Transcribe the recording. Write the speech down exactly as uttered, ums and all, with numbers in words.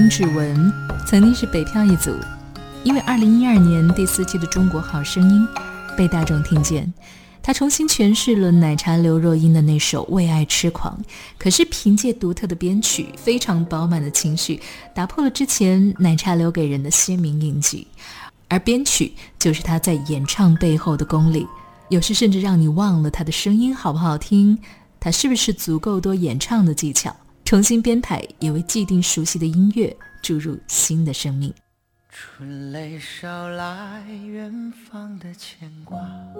丁芷雯曾经是北漂一族，因为二零一二年第四季的《中国好声音》被大众听见，他重新诠释了奶茶刘若英的那首《为爱痴狂》，可是凭借独特的编曲，非常饱满的情绪，打破了之前奶茶留给人的鲜明印记。而编曲就是他在演唱背后的功力，有时甚至让你忘了他的声音好不好听，他是不是足够多演唱的技巧，重新编排，也为既定熟悉的音乐注入新的生命。 春雷捎来远方的牵挂，